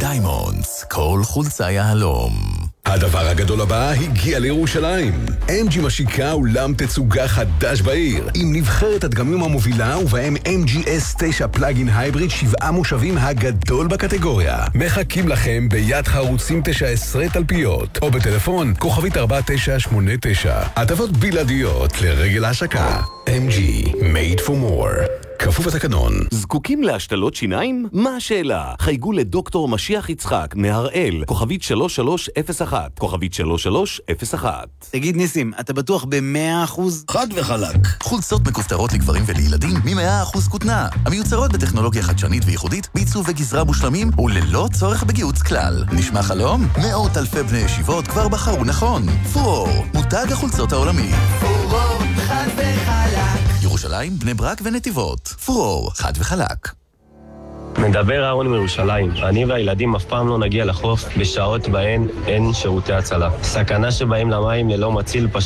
דיימונדס, כל חולצה יהלום. הדבר הגדול הבא הגיע לירושלים. MG משיקה אולם תצוגה חדש בעיר, עם נבחרת הדגמים המובילה ובהם MG S9 פלאגין הייבריד 7 מושבים הגדול בקטגוריה. מחכים לכם ביד חרוצים 19 תלפיות, או בטלפון כוכבית 4989. הטבות בלעדיות לרגל ההשקה. MG, made for more. כפוף התקנון. זקוקים להשתלות שיניים? מה השאלה? חייגו לדוקטור משיח יצחק מהראל, כוכבית 3301, כוכבית 3301. תגיד ניסים, אתה בטוח ב100%? חד וחלק. חולצות מכופתרות לגברים ולילדים מ100% כותנה, המיוצרות בטכנולוגיה חדשנית וייחודית, בעיצוב וגזרה מושלמים וללא צורך בגיוץ כלל. נשמע חלום? מאות אלפי בני ישיבות כבר בחרו נכון. פורור, מותג החולצות העולמי. פורור, חד וחלק. ירושלים, בני ברק ונתיבות. פורור, חד וחלק. מדבר אהרון מירושלים. אני והילדים אף פעם לא נגיע לחוף בשעות בהן אין שירותי הצלה. סכנה שבאים למים ללא מציל פשוט